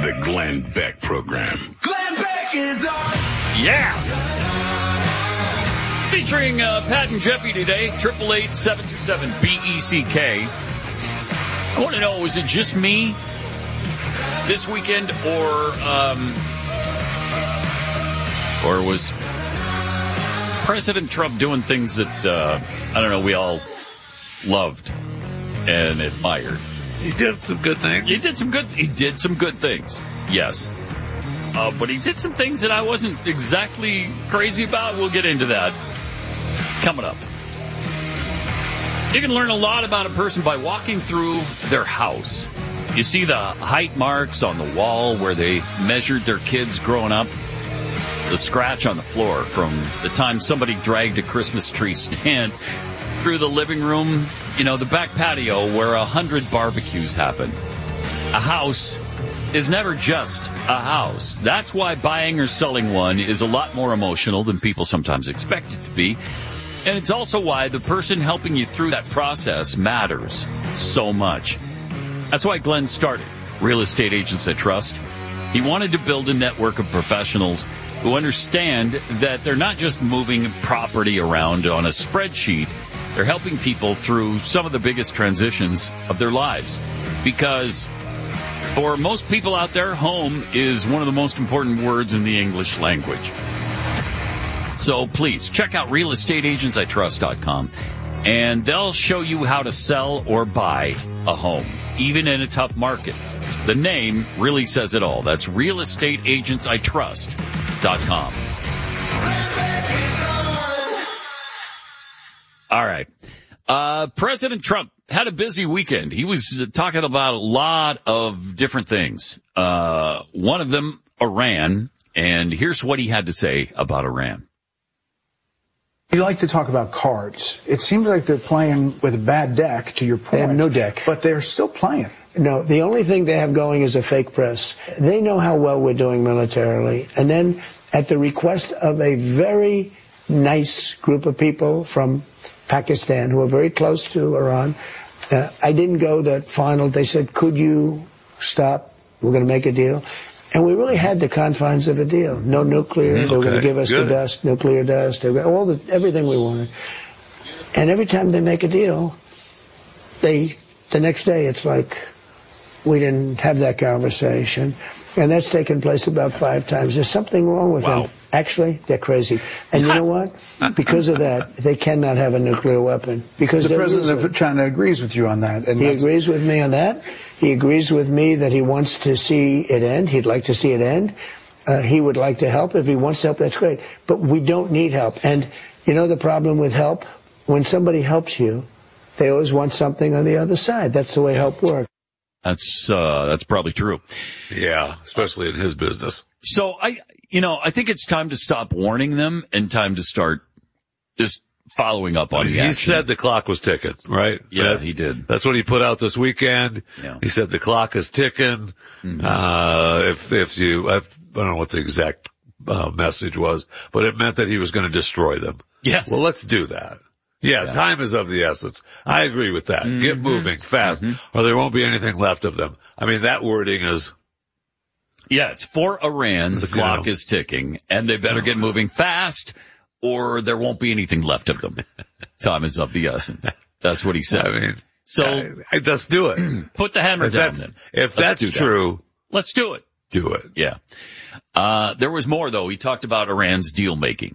The Glenn Beck Program. Glenn Beck is on. Yeah. Featuring Pat and Jeffy today, 888-727-BECK. I want to know, was it just me this weekend, or was President Trump doing things that, I don't know, we all loved and admired? He did some good things. He did some good things, yes. But he did some things that I wasn't exactly crazy about. We'll get into that coming up. You can learn a lot about a person by walking through their house. You see the height marks on the wall where they measured their kids growing up. The scratch on the floor from the time somebody dragged a Christmas tree stand through the living room, the back patio where 100 barbecues happen. A house is never just a house. That's why buying or selling one is a lot more emotional than people sometimes expect it to be. And it's also why the person helping you through that process matters so much. That's why Glenn started Real Estate Agents I Trust. He wanted to build a network of professionals who understand that they're not just moving property around on a spreadsheet. They're helping people through some of the biggest transitions of their lives. Because for most people out there, home is one of the most important words in the English language. So please check out realestateagentsitrust.com, and they'll show you how to sell or buy a home, even in a tough market. The name really says it all. That's realestateagentsitrust.com. All right. President Trump had a busy weekend. He was talking about a lot of different things. One of them, Iran, and here's what he had to say about Iran. You like to talk about cards. It seems like they're playing with a bad deck, to your point. They have no deck. But they're still playing. No, the only thing they have going is a fake press. They know how well we're doing militarily. And then at the request of a very nice group of people from Pakistan who are very close to Iran, I didn't go that final. They said, could you stop? We're going to make a deal. And we really had the confines of a deal. No nuclear. They were going to give us the dust, nuclear dust, everything we wanted. And every time they make a deal, the next day it's like we didn't have that conversation. And that's taken place about 5 times. There's something wrong with them. Actually, they're crazy. And you know what? Because of that, they cannot have a nuclear weapon. Because the president of China agrees with you on that. And he agrees with me on that. He agrees with me that he wants to see it end. He'd like to see it end. He would like to help. If he wants to help, that's great. But we don't need help. And you know the problem with help? When somebody helps you, they always want something on the other side. That's the way help works. That's probably true. Yeah, especially in his business. So I think it's time to stop warning them and time to start just following up on the action. He said the clock was ticking, right? Yeah, he did. That's what he put out this weekend. Yeah. He said the clock is ticking. Mm-hmm. I don't know what the exact message was, but it meant that he was going to destroy them. Yes. Well, let's do that. Yeah, time is of the essence. I agree with that. Mm-hmm. Get moving fast, or there won't be anything left of them. I mean, that wording is... Yeah, it's for Iran. The clock is ticking, and they better get moving fast, or there won't be anything left of them. Time is of the essence. That's what he said. I mean, so let's do it. Put the hammer down then. If that's true... Let's do it. Do it. Yeah. There was more, though. He talked about Iran's deal-making.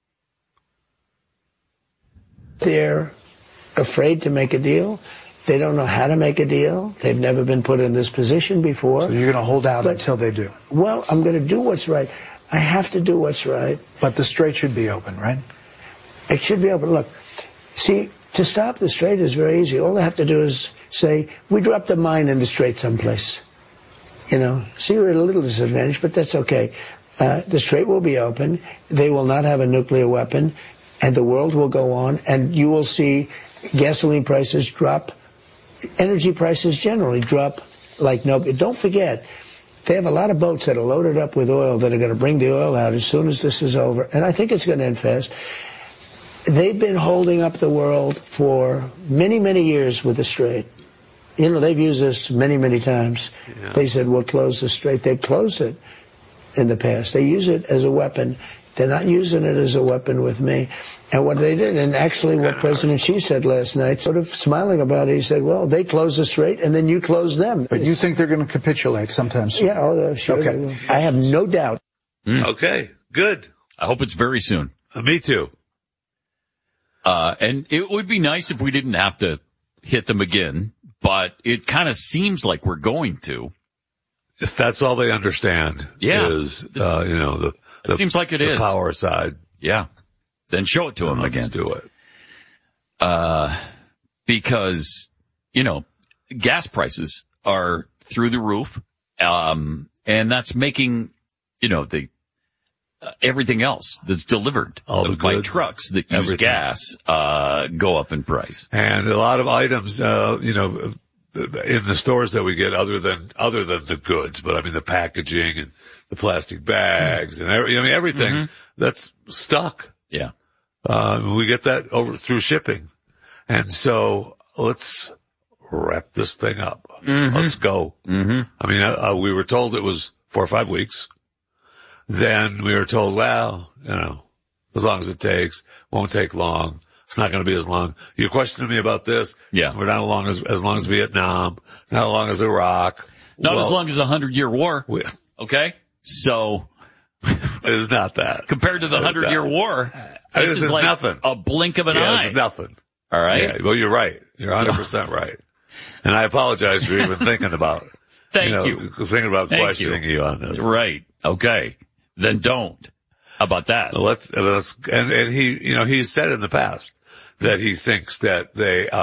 They're afraid to make a deal. They don't know how to make a deal. They've never been put in this position before. So you're going to hold out until they do? Well, I'm going to do what's right. I have to do what's right. But the strait should be open, right? It should be open. Look, see, to stop the strait is very easy. All they have to do is say, we dropped a mine in the strait someplace. See, we're at a little disadvantage, but that's okay. The strait will be open. They will not have a nuclear weapon. And the world will go on, and you will see gasoline prices drop, energy prices generally drop like no. Don't forget, they have a lot of boats that are loaded up with oil that are going to bring the oil out as soon as this is over, and I think it's going to end fast. They've been holding up the world for many, many years with the strait. they've used this many, many times. Yeah. They said, we'll close the strait. They've closed it in the past. They use it as a weapon. They're not using it as a weapon with me. And what they did, and actually what President Xi said last night, sort of smiling about it, he said, well, they close the strait and then you close them. But you think they're going to capitulate sometime soon? Yeah, sure. Okay. I have no doubt. Okay, good. I hope it's very soon. Me too. And it would be nice if we didn't have to hit them again, but it kind of seems like we're going to. If that's all they understand is, it seems like it is. The power side. Yeah. Then show it to them again. Let's do it. Because, gas prices are through the roof. And that's making, everything else that's delivered by goods, trucks that use gas, go up in price. And a lot of items, in the stores that we get other than the goods, but I mean the packaging and the plastic bags and everything that's stuck. Yeah. We get that over through shipping. And so let's wrap this thing up. Let's go. I mean, we were told it was 4 or 5 weeks. Then we were told, well, as long as it takes, won't take long. It's not going to be as long. You're questioning me about this. Yeah. We're not as long as Vietnam. Not as long as Iraq. Not as long as a 100-year war. Okay? So. It's not that. Compared to the 100-year war, this is like nothing. A blink of an eye. It's nothing. All right? Yeah, well, you're right. You're 100% right. And I apologize for even thinking about Thank you. Thinking about questioning you on this. Right. Okay. Then don't. How about that? And he's said in the past that he thinks that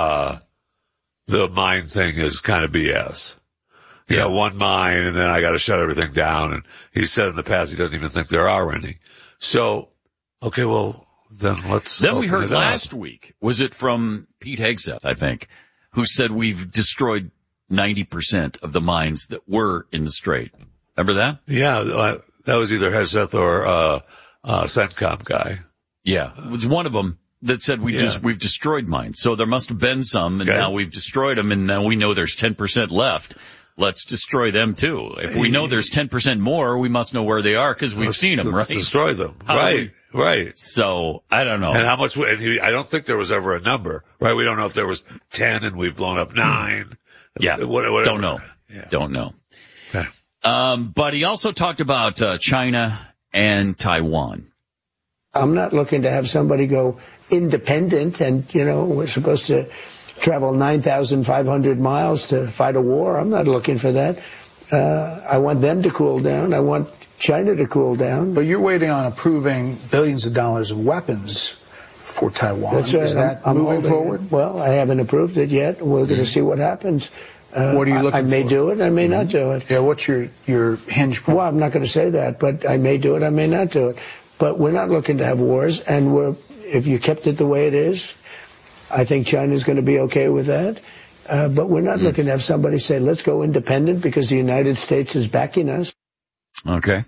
the mine thing is kind of BS. You got one mine and then I got to shut everything down. And he said in the past he doesn't even think there are any. So, okay, well, then let's. Then we heard last week, was it from Pete Hegseth, I think, who said we've destroyed 90% of the mines that were in the strait. Remember that? Yeah, that was either Hegseth or CENTCOM guy. Yeah, it was one of them that said we've destroyed mines. So there must have been some, and now we've destroyed them, and now we know there's 10% left. Let's destroy them too. If we know there's 10% more, we must know where they are because we've seen them, right? Destroy them. Right. So, I don't know. And how much, I don't think there was ever a number, right? We don't know if there was 10 and we've blown up 9. Yeah. Whatever. Don't know. Yeah. Don't know. Okay. But he also talked about China and Taiwan. I'm not looking to have somebody go independent and, we're supposed to travel 9,500 miles to fight a war. I'm not looking for that. I want them to cool down. I want China to cool down. But you're waiting on approving billions of dollars of weapons for Taiwan. That's right. Is that moving forward? Well, I haven't approved it yet. We're going to see what happens. What are you looking for? I may do it. I may not do it. Yeah, what's your hinge point? Well, I'm not going to say that, but I may do it. I may not do it. But we're not looking to have wars, and if you kept it the way it is, I think China's going to be okay with that. But we're not looking to have somebody say, let's go independent because the United States is backing us. Okay.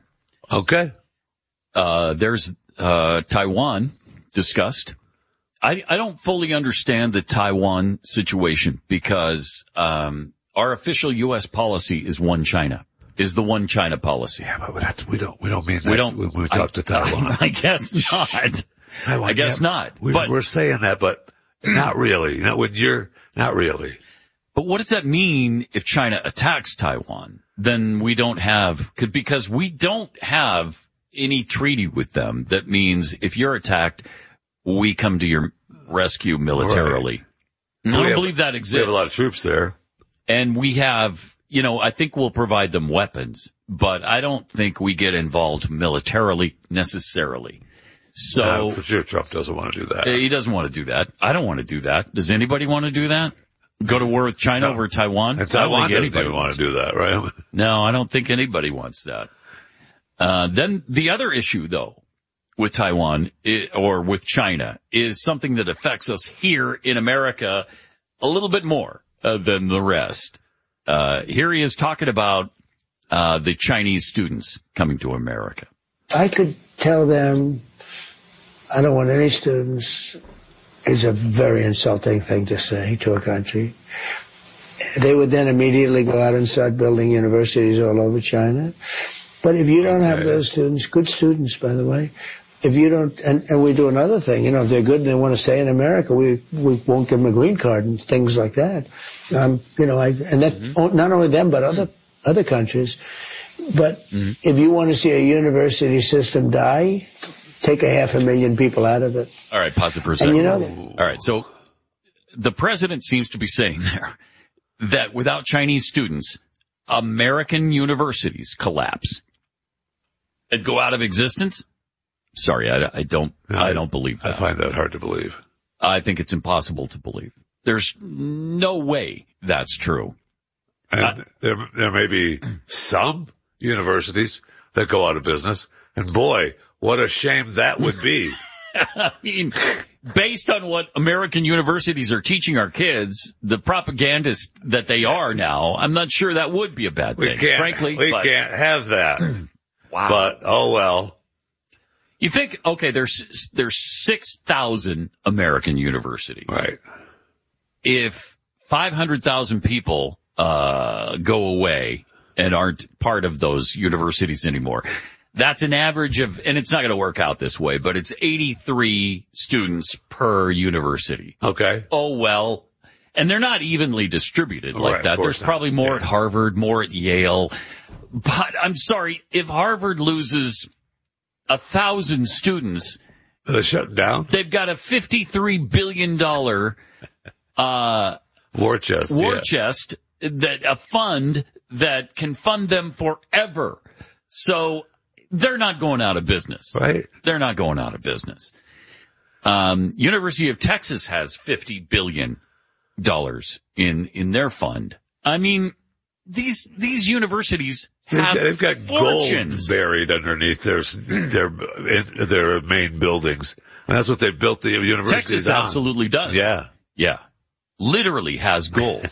There's Taiwan discussed. I don't fully understand the Taiwan situation because our official U.S. policy is one China. Is the one China policy. Yeah, but we don't mean that when we talk to Taiwan. I guess not. Taiwan, I guess not. We're saying that, but not really. Not really. But what does that mean if China attacks Taiwan? Then we don't have, because we don't have any treaty with them. That means if you're attacked, we come to your rescue militarily. Right. I don't believe that exists. We have a lot of troops there. And we have, I think we'll provide them weapons, but I don't think we get involved militarily necessarily. So, for sure, Trump doesn't want to do that. He doesn't want to do that. I don't want to do that. Does anybody want to do that? Go to war with China over Taiwan? And Taiwan doesn't even want to do that, right? No, I don't think anybody wants that. Then the other issue, though, with Taiwan or with China is something that affects us here in America a little bit more than the rest. Here he is talking about the Chinese students coming to America. I could tell them I don't want any students is a very insulting thing to say to a country. they would then immediately go out and start building universities all over China. But if you don't have those students, good students, by the way, if you don't, and we do another thing, if they're good and they want to stay in America, we won't give them a green card and things like that. And that's not only them, but other countries. But if you want to see a university system die, take 500,000 people out of it. All right, pause it for a second. And all right, so the president seems to be saying there that without Chinese students, American universities collapse and go out of existence. Sorry, I don't believe that. I find that hard to believe. I think it's impossible to believe. There's no way that's true. And there may be some universities that go out of business, and boy, what a shame that would be. I mean, based on what American universities are teaching our kids, the propagandists that they are now, I'm not sure that would be a bad thing, frankly. We can't have that. Wow. But, oh well. You think, okay, there's 6,000 American universities. Right. If 500,000 people go away and aren't part of those universities anymore, that's an average of, and it's not going to work out this way, but it's 83 students per university. Okay. Oh, well. And they're not evenly distributed like that. There's probably more at Harvard, more at Yale. But I'm sorry, if Harvard loses 1,000 students, they're shut down. They've got a $53 billion war chest, that a fund that can fund them forever. So they're not going out of business. Right. They're not going out of business. University of Texas has $50 billion in their fund. I mean, these universities they've got fortunes. Gold buried underneath their main buildings, and that's what they built the universities Texas on. Absolutely does. Yeah, literally has gold.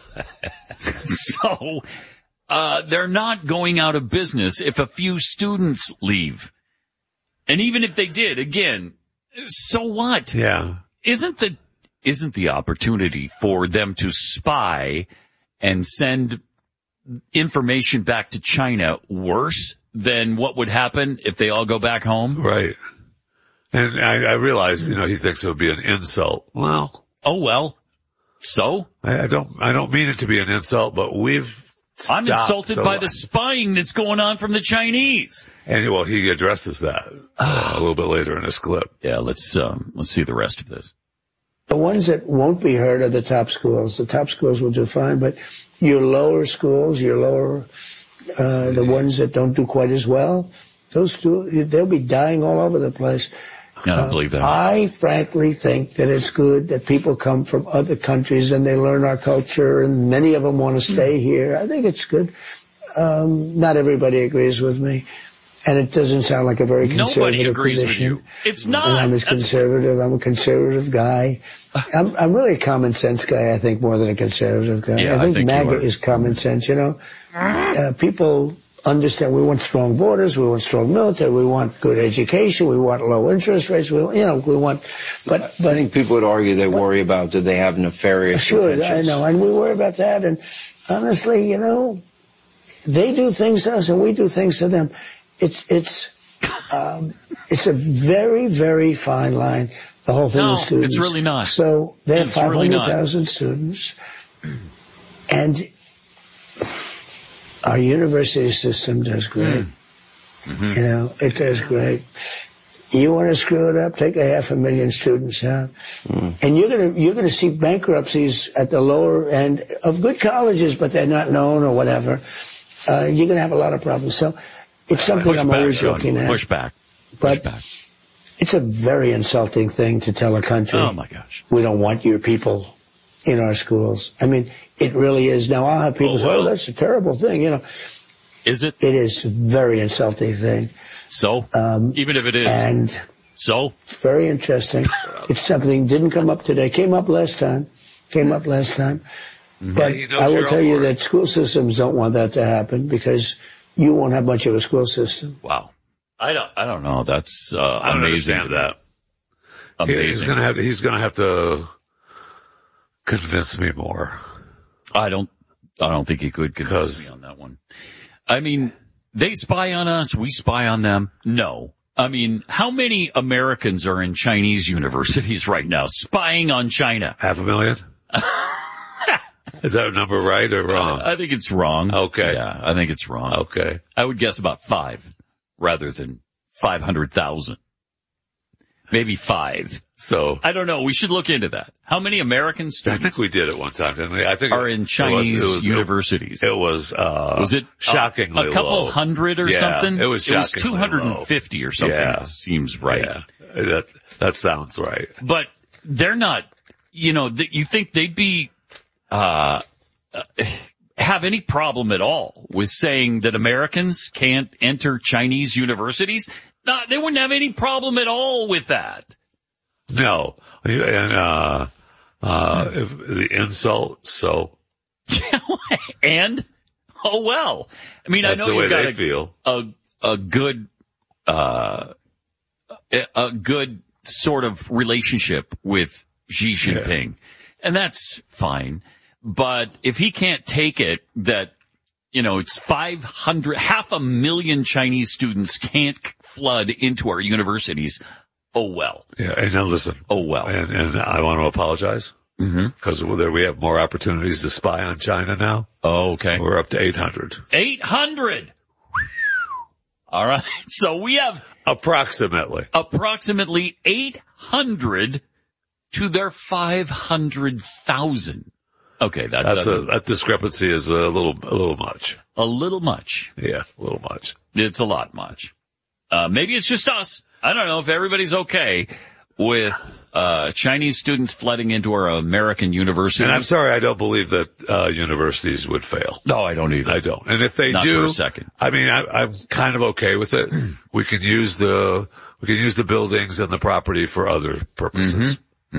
So they're not going out of business if a few students leave, and even if they did, again, so what? Yeah, isn't the opportunity for them to spy and send information back to China worse than what would happen if they all go back home? Right. And I realize, he thinks it would be an insult. Well. Oh, well. So? I don't mean it to be an insult, but I'm insulted by the spying that's going on from the Chinese. And well, he addresses that a little bit later in this clip. Yeah, let's see the rest of this. The ones that won't be hurt are the top schools. The top schools will do fine, but your lower schools, the ones that don't do quite as well, they'll be dying all over the place. I don't believe that. I frankly think that it's good that people come from other countries and they learn our culture, and many of them want to stay here. I think it's good. Not everybody agrees with me. And it doesn't sound like a very conservative Nobody agrees position. with you. It's not. And I'm conservative. I'm a conservative guy. I'm really a common sense guy, I think, more than a conservative guy. Yeah, I think MAGA is common sense, people understand we want strong borders, we want strong military, we want good education, we want low interest rates, we want, but I think people would argue they worry about, do they have nefarious intentions? Sure, I know, and we worry about that, and honestly, they do things to us and we do things to them. It's a very, very fine line, the whole thing with students. It's really not. So they have 500,000 students, and our university system does great. It does great. You want to screw it up, take 500,000 students out. And you're gonna see bankruptcies at the lower end of good colleges, but they're not known or whatever. You're gonna have a lot of problems. So it's something I'm always looking at. Push back. But it's a very insulting thing to tell a country. Oh my gosh. We don't want your people in our schools. I mean, it really is. Now I'll have people say, that's a terrible thing, Is it? It is a very insulting thing. So? Even if it is. And so? It's very interesting. It's something didn't come up today. Came up last time. But I will tell you that school systems don't want that to happen because you won't have much of a school system. Wow. I don't know. That's I don't amazing. understand that. Amazing. He's gonna have to convince me more. I don't think he could convince me on that one. I mean, they spy on us, we spy on them. No. I mean, how many Americans are in Chinese universities right now spying on China? 500,000? Is that number right or wrong? I think it's wrong. Okay. Yeah, I think it's wrong. Okay. I would guess about 5 rather than 500,000. Maybe 5. So I don't know. We should look into that. How many American students? I think we did it one time, didn't we? I think are in Chinese universities. It was it shockingly a couple low. hundred or something? It was 250 low. or something. Yeah. That seems right. Yeah. That sounds right. But they're not. You think they'd be have any problem at all with saying that Americans can't enter Chinese universities? No, they wouldn't have any problem at all with that. No. And, if the insult, so. And? Oh well. I mean, That's I know the way you've got they feel. a good sort of relationship with Xi Jinping. Yeah. And that's fine. But if he can't take it that, it's 500,000 Chinese students can't flood into our universities. Oh, well. Yeah. And now listen. Oh, well. And I want to apologize. Because we have more opportunities to spy on China now. Oh, okay. We're up to 800. 800! All right. So we have approximately 800 to their 500,000. Okay, that discrepancy is a little much. A little much. Yeah, a little much. It's a lot much. Maybe it's just us. I don't know if everybody's okay with Chinese students flooding into our American universities. And I'm sorry, I don't believe that universities would fail. No, I don't either. I don't. And if they Not do, for a second. I mean, I'm kind of okay with it. We can use the buildings and the property for other purposes.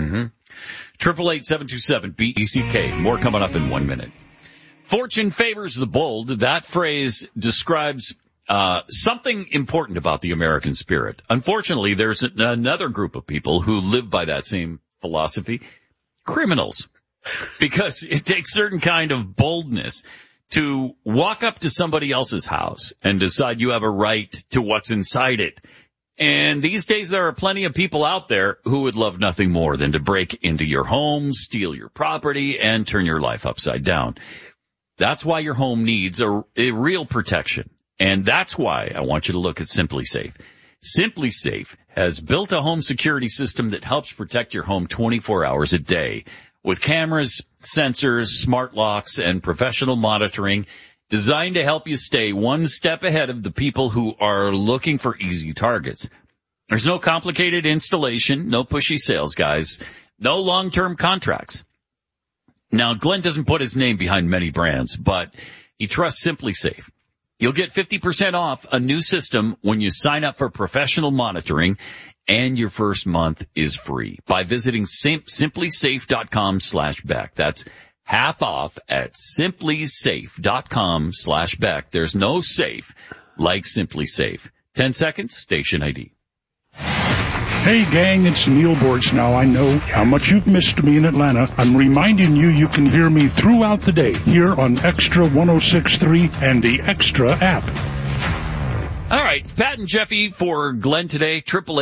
888-727-BECK. More coming up in 1 minute. Fortune favors the bold. That phrase describes something important about the American spirit. Unfortunately, there's another group of people who live by that same philosophy. Criminals. Because it takes certain kind of boldness to walk up to somebody else's house and decide you have a right to what's inside it. And these days there are plenty of people out there who would love nothing more than to break into your home, steal your property, and turn your life upside down. That's why your home needs a real protection. And that's why I want you to look at Simply Safe. Simply Safe has built a home security system that helps protect your home 24 hours a day with cameras, sensors, smart locks, and professional monitoring designed to help you stay one step ahead of the people who are looking for easy targets. There's no complicated installation, no pushy sales guys, no long-term contracts. Now, Glenn doesn't put his name behind many brands, but he trusts Simply Safe. You'll get 50% off a new system when you sign up for professional monitoring, and your first month is free by visiting simplysafe.com/Beck. That's half off at simplysafe.com/Beck. There's no safe like Simply Safe. 10 seconds, station ID. Hey gang, it's Neil Bortz. Now I know how much you've missed me in Atlanta. I'm reminding you can hear me throughout the day here on Extra 106.3 and the Extra app. All right, Pat and Jeffy for Glenn today,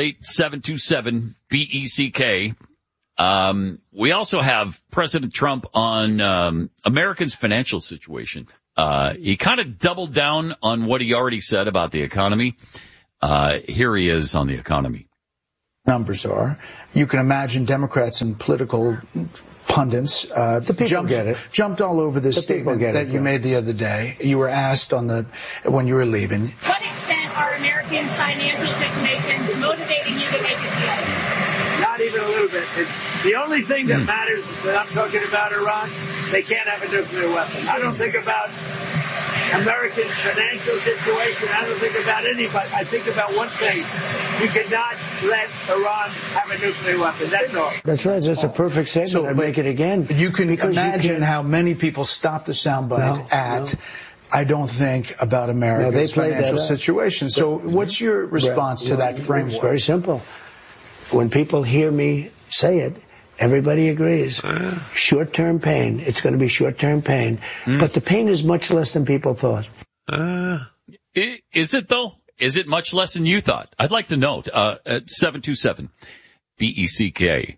888-727-BECK. We also have President Trump on Americans' financial situation. He kind of doubled down on what he already said about the economy. Here he is on the economy. Numbers are. You can imagine Democrats and political pundits jumped all over this statement that you made the other day. You were asked when you were leaving. What extent are American financial situations motivating you to make a deal? Not even a little bit. The only thing that matters is that I'm talking about Iran. They can't have a nuclear weapon. I don't think about American financial situation. I don't think about anybody. I think about one thing. You cannot let Iran have a nuclear weapon. That's all. That's right. That's a perfect statement. I'd make it again. You can imagine how many people stop the soundbite I don't think about America's financial situation. So what's your response to that framework? It's very simple. When people hear me say it, Everybody agrees. Short-term pain. It's going to be short-term pain. But the pain is much less than people thought. Is it, though? Is it much less than you thought? I'd like to know. At 727-BECK.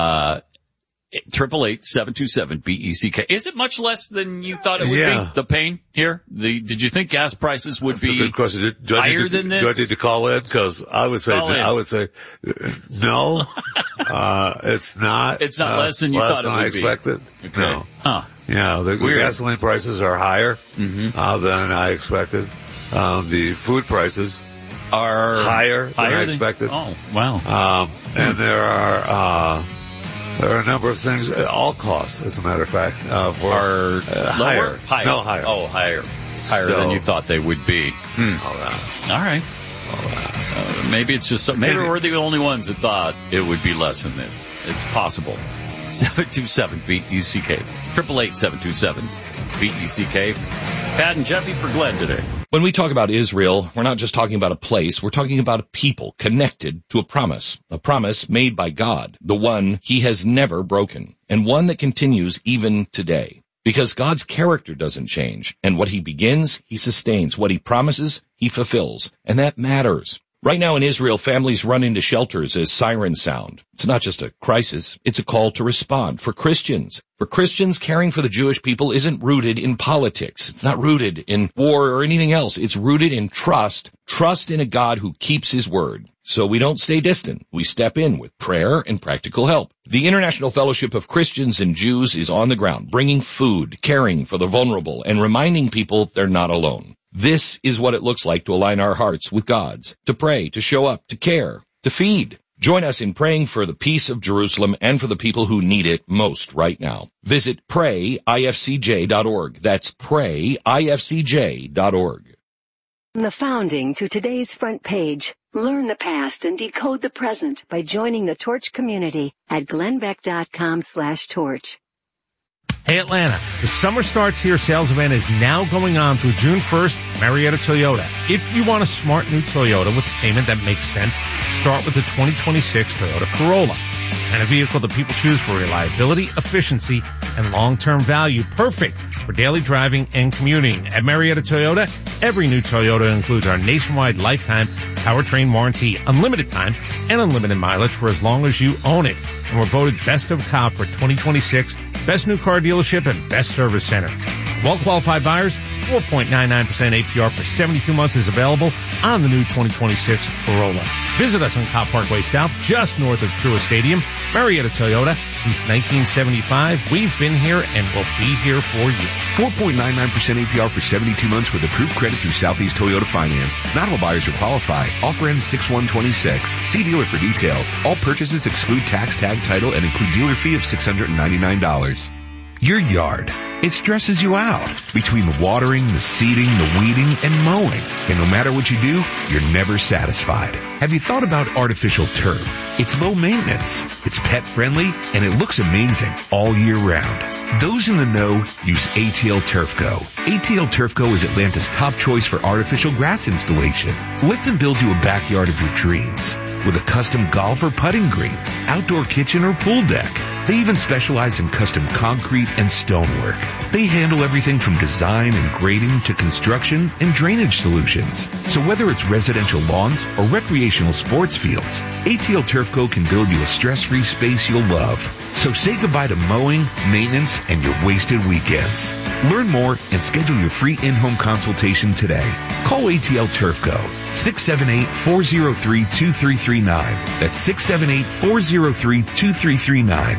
888-727-BECK. Is it much less than you thought it would be, the pain here? Did you think gas prices would be good question. higher than this? Do I need to call in? Because I would say no. It's not. It's not less than you thought it would be. I expected. Okay. No. Huh. Yeah, the gasoline prices are higher than I expected. The food prices are higher than I expected. Oh, wow. And there are a number of things, all costs, as a matter of fact, higher. Higher. No, higher. Oh, higher. Higher than you thought they would be. All right. Maybe it's just maybe we're the only ones that thought it would be less than this. It's possible. 727-BECK. 888-727-BECK. Pat and Jeffy for Glenn today. When we talk about Israel, we're not just talking about a place, we're talking about a people connected to a promise made by God, the one he has never broken, and one that continues even today. Because God's character doesn't change, and what he begins, he sustains. What he promises, he fulfills, and that matters. Right now in Israel, families run into shelters as sirens sound. It's not just a crisis, it's a call to respond. For Christians, caring for the Jewish people isn't rooted in politics. It's not rooted in war or anything else. It's rooted in trust in a God who keeps his word. So we don't stay distant. We step in with prayer and practical help. The International Fellowship of Christians and Jews is on the ground, bringing food, caring for the vulnerable, and reminding people they're not alone. This is what it looks like to align our hearts with God's, to pray, to show up, to care, to feed. Join us in praying for the peace of Jerusalem and for the people who need it most right now. Visit prayifcj.org. That's prayifcj.org. From the founding to today's front page, learn the past and decode the present by joining the Torch community at glennbeck.com/torch. Hey Atlanta, the Summer Starts Here sales event is now going on through June 1st, Marietta Toyota. If you want a smart new Toyota with a payment that makes sense, start with the 2026 Toyota Corolla. And a vehicle that people choose for reliability, efficiency, and long-term value. Perfect for daily driving and commuting. At Marietta Toyota, every new Toyota includes our nationwide lifetime powertrain warranty, unlimited time, and unlimited mileage for as long as you own it. And we're voted Best of Cobb for 2026, Best New Car Dealership, and Best Service Center. Well-qualified buyers, 4.99% APR for 72 months is available on the new 2026 Corolla. Visit us on Cobb Parkway South, just north of Truist Stadium. Marietta Toyota, since 1975. We've been here and we'll be here for you. 4.99% APR for 72 months with approved credit through Southeast Toyota Finance. Not all buyers will qualify. Offer ends 6/1/26. See dealer for details. All purchases exclude tax, tag, title, and include dealer fee of $699. Your yard. It stresses you out between the watering, the seeding, the weeding, and mowing. And no matter what you do, you're never satisfied. Have you thought about artificial turf? It's low maintenance, it's pet friendly, and it looks amazing all year round. Those in the know use ATL Turf Go. ATL Turf Go is Atlanta's top choice for artificial grass installation. Let them build you a backyard of your dreams with a custom golf or putting green, outdoor kitchen or pool deck. They even specialize in custom concrete and stonework. They handle everything from design and grading to construction and drainage solutions. So whether it's residential lawns or recreational sports fields, ATL Turf Co can build you a stress-free space you'll love. So say goodbye to mowing, maintenance, and your wasted weekends. Learn more and schedule your free in-home consultation today. Call ATL Turf Co. 678-403-2339. That's 678-403-2339.